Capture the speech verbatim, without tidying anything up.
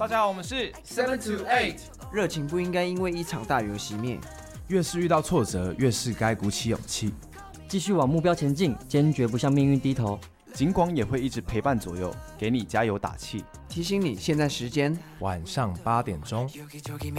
大家好，我们是 Seven to Eight。 热情不应该因为一场大雨而熄灭。 越是遇到挫折，越是该鼓起勇气， 继续往目标前进，坚决不向命运低头。 警广也会一直陪伴左右，给你加油打气。 提醒你，现在时间晚上八点钟。